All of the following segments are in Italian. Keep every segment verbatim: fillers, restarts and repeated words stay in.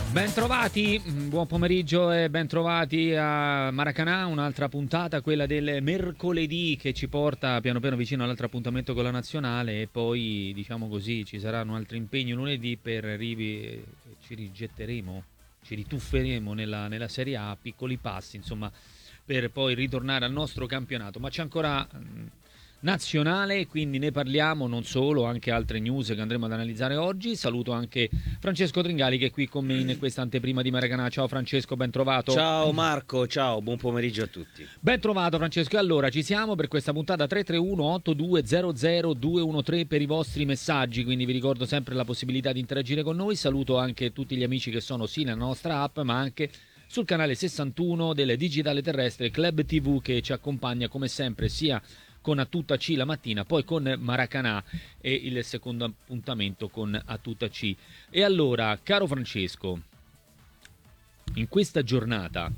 Bentrovati, buon pomeriggio e bentrovati a Maracanã, un'altra puntata, quella del mercoledì, che ci porta piano piano vicino all'altro appuntamento con la nazionale, e poi, diciamo così, ci saranno altri impegni lunedì per rivi, ci rigetteremo, ci ritufferemo nella, nella Serie A, piccoli passi, insomma, per poi ritornare al nostro campionato. Ma c'è ancora mh, nazionale, quindi ne parliamo, non solo, anche altre news che andremo ad analizzare oggi. Saluto anche Francesco Tringali, che è qui con me in questa anteprima di Maracanã. Ciao Francesco, ben trovato. Ciao Marco, ciao, buon pomeriggio a tutti. Ben trovato Francesco. E allora ci siamo per questa puntata. Tre tre uno otto due zero zero due uno tre per i vostri messaggi, quindi vi ricordo sempre la possibilità di interagire con noi. Saluto anche tutti gli amici che sono sì nella nostra app, ma anche sul canale sessantuno del digitale terrestre Club T V, che ci accompagna come sempre sia con A Tutta C la mattina, poi con Maracanã e il secondo appuntamento con A Tutta C. E allora, caro Francesco, in questa giornata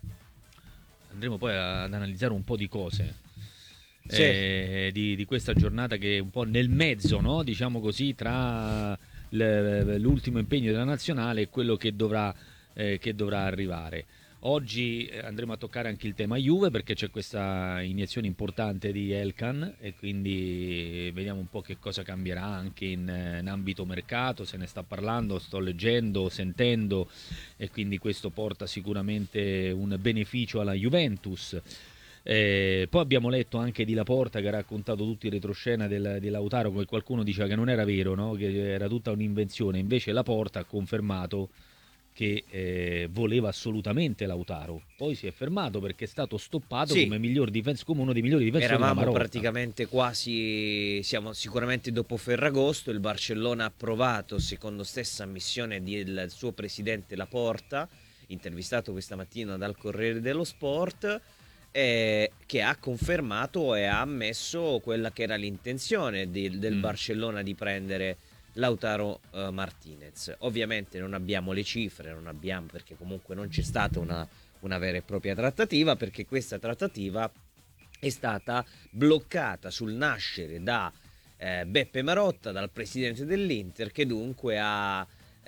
andremo poi ad analizzare un po' di cose. Sì. Eh, di, di questa giornata che è un po' nel mezzo, no? Diciamo così, tra l'ultimo impegno della nazionale e quello che dovrà, eh, che dovrà arrivare. Oggi andremo a toccare anche il tema Juve, perché c'è questa iniezione importante di Elkan e quindi vediamo un po' che cosa cambierà anche in, in ambito mercato. Se ne sta parlando, sto leggendo, sentendo, e quindi questo porta sicuramente un beneficio alla Juventus. Eh, poi abbiamo letto anche di Laporta, che ha raccontato tutti i retroscena del, di Lautaro, che qualcuno diceva che non era vero, no? Che era tutta un'invenzione. Invece Laporta ha confermato che eh, voleva assolutamente Lautaro, poi si è fermato perché è stato stoppato, sì, come miglior difens- come uno dei migliori difensori della Eravamo Marotta. praticamente quasi, siamo sicuramente dopo Ferragosto. Il Barcellona ha approvato, secondo stessa ammissione del suo presidente Laporta, intervistato questa mattina dal Corriere dello Sport, eh, che ha confermato e ha ammesso quella che era l'intenzione di, del mm. Barcellona di prendere Lautaro uh, Martinez. Ovviamente non abbiamo le cifre, non abbiamo, perché comunque non c'è stata una, una vera e propria trattativa, perché questa trattativa è stata bloccata sul nascere da eh, Beppe Marotta, dal presidente dell'Inter, che dunque ha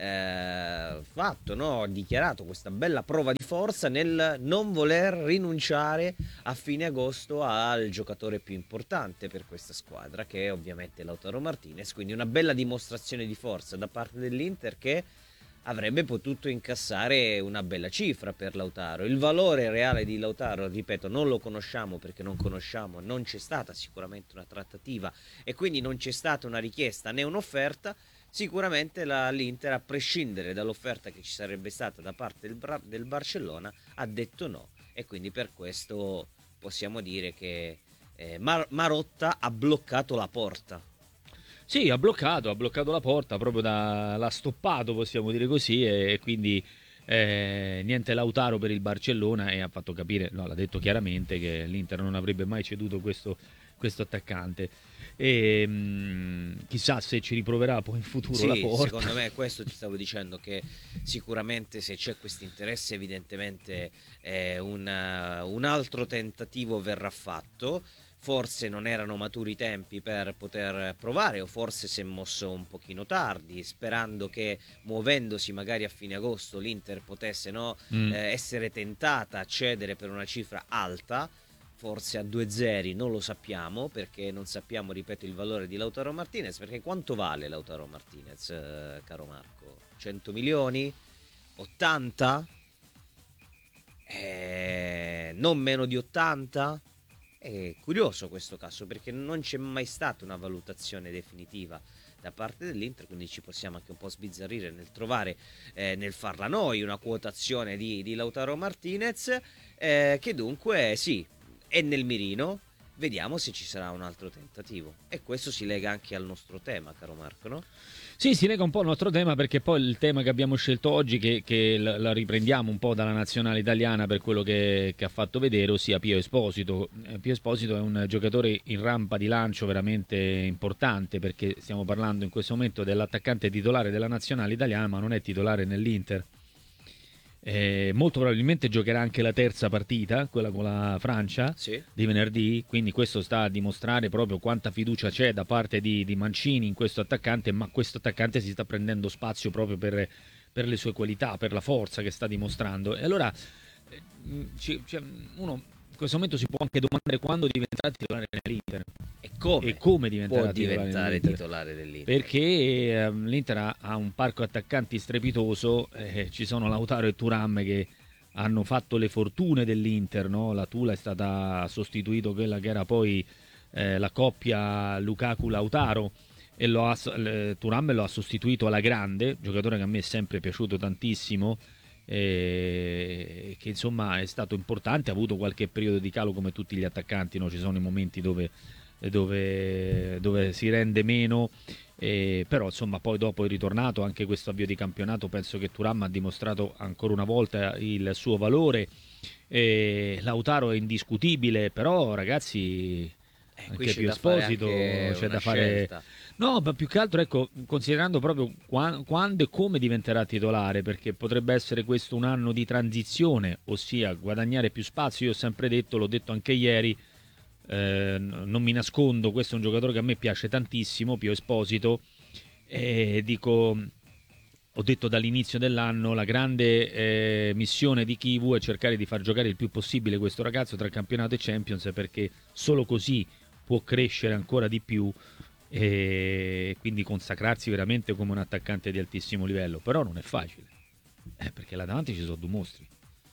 eh, fatto, no, ha dichiarato questa bella prova di forza nel non voler rinunciare a fine agosto al giocatore più importante per questa squadra, che è ovviamente Lautaro Martinez. Quindi una bella dimostrazione di forza da parte dell'Inter, che avrebbe potuto incassare una bella cifra per Lautaro. Il valore reale di Lautaro, ripeto, non lo conosciamo, perché non conosciamo, non c'è stata sicuramente una trattativa e quindi non c'è stata una richiesta né un'offerta. Sicuramente la, l'Inter, a prescindere dall'offerta che ci sarebbe stata da parte del, del Barcellona, ha detto no, e quindi per questo possiamo dire che eh, Mar- Marotta ha bloccato la porta. Sì, ha bloccato, ha bloccato la porta, proprio da, l'ha stoppato, possiamo dire così, e quindi eh, niente Lautaro per il Barcellona, e ha fatto capire, no, l'ha detto chiaramente, che l'Inter non avrebbe mai ceduto questo, questo attaccante. E mh, chissà se ci riproverà poi in futuro, sì, la porta. Secondo me questo ti stavo dicendo, che sicuramente se c'è questo interesse evidentemente eh, una, un altro tentativo verrà fatto. Forse non erano maturi i tempi per poter provare, o forse si è mosso un pochino tardi, sperando che, muovendosi magari a fine agosto, l'Inter potesse, no, mm. eh, essere tentata a cedere per una cifra alta, forse a due zeri, non lo sappiamo, perché non sappiamo, ripeto, il valore di Lautaro Martinez. Perché quanto vale Lautaro Martinez, eh, caro Marco? cento milioni? ottanta? Eh, non meno di ottanta? È curioso questo caso, perché non c'è mai stata una valutazione definitiva da parte dell'Inter, quindi ci possiamo anche un po' sbizzarrire nel trovare, eh, nel farla noi, una quotazione di, di Lautaro Martinez, eh, che dunque sì, è nel mirino. Vediamo se ci sarà un altro tentativo, e questo si lega anche al nostro tema, caro Marco, no? Sì, si lega un po' al nostro tema, perché poi il tema che abbiamo scelto oggi, che, che la, la riprendiamo un po' dalla nazionale italiana per quello che, che ha fatto vedere, ossia Pio Esposito. Eh, Pio Esposito è un giocatore in rampa di lancio veramente importante, perché stiamo parlando in questo momento dell'attaccante titolare della nazionale italiana, ma non è titolare nell'Inter. Eh, molto probabilmente giocherà anche la terza partita, quella con la Francia, sì, di venerdì, quindi questo sta a dimostrare proprio quanta fiducia c'è da parte di, di Mancini in questo attaccante, ma questo attaccante si sta prendendo spazio proprio per, per le sue qualità, per la forza che sta dimostrando. E allora eh, ci, cioè, uno in questo momento si può anche domandare quando diventerà titolare nell'Inter E come, e come diventerà può titolare diventare nell'Inter. titolare dell'Inter? Perché eh, l'Inter ha, ha un parco attaccanti strepitoso, eh, ci sono Lautaro e Thuram che hanno fatto le fortune dell'Inter, no? La Tula è stata sostituito quella che era poi eh, la coppia Lukaku-Lautaro, e lo ha, eh, Thuram lo ha sostituito alla grande, giocatore che a me è sempre piaciuto tantissimo, eh, che insomma è stato importante, ha avuto qualche periodo di calo come tutti gli attaccanti, no? Ci sono i momenti dove, dove, dove si rende meno, eh, però insomma poi dopo è ritornato. Anche questo avvio di campionato penso che Thuram ha dimostrato ancora una volta il suo valore, eh, Lautaro è indiscutibile, però ragazzi Eh, qui anche c'è più da fare Esposito anche c'è una da fare. scelta. No, ma più che altro, ecco, considerando proprio qua- quando e come diventerà titolare, perché potrebbe essere questo un anno di transizione, ossia guadagnare più spazio. Io ho sempre detto, l'ho detto anche ieri, eh, n- non mi nascondo, questo è un giocatore che a me piace tantissimo, Pio Esposito, e dico, ho detto dall'inizio dell'anno, la grande eh, missione di Kivu è cercare di far giocare il più possibile questo ragazzo tra campionato e Champions, perché solo così può crescere ancora di più e quindi consacrarsi veramente come un attaccante di altissimo livello. Però non è facile, eh, perché là davanti ci sono due mostri.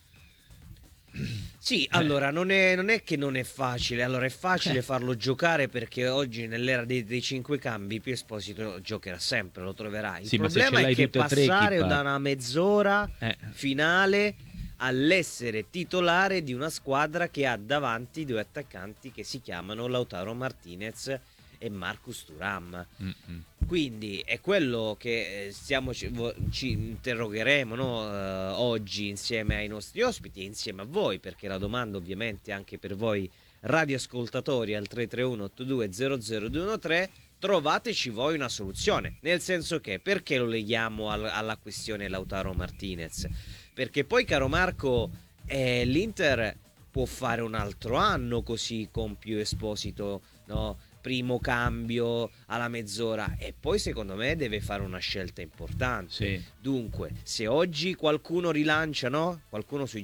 Sì, allora non è, non è che non è facile, allora è facile Eh. farlo giocare perché oggi nell'era dei, dei cinque cambi Pio Esposito giocherà sempre, lo troverai. Il Sì, ma se ce problema è l'hai che tutte e tre, passare chi fa? da una mezz'ora Eh. finale all'essere titolare di una squadra che ha davanti due attaccanti che si chiamano Lautaro Martinez e Marcus Thuram. Mm-mm. Quindi è quello che eh, stiamo, ci, vo- ci interrogheremo, no, eh, oggi insieme ai nostri ospiti e insieme a voi, perché la domanda ovviamente anche per voi radioascoltatori al tre tre uno otto due zero zero due uno tre, trovateci voi una soluzione, nel senso che perché lo leghiamo al- alla questione Lautaro Martinez? Perché poi, caro Marco, eh, l'Inter può fare un altro anno così con Pio Esposito, no? Primo cambio alla mezz'ora, e poi secondo me deve fare una scelta importante. Sì. Dunque, se oggi qualcuno rilancia, no? Qualcuno sui